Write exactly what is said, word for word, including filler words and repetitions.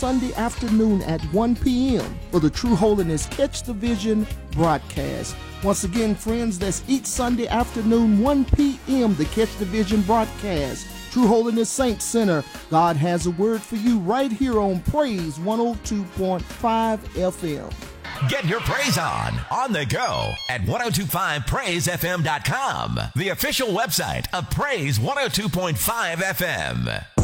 Sunday afternoon at one p.m. for the True Holiness Catch the Vision broadcast. Once again, friends, that's each Sunday afternoon, one p.m., the Catch the Vision broadcast. True Holiness Saints Center, God has a word for you right here on Praise one oh two point five F M. Get your praise on, on the go at ten twenty-five praise f m dot com, the official website of Praise one oh two point five F M.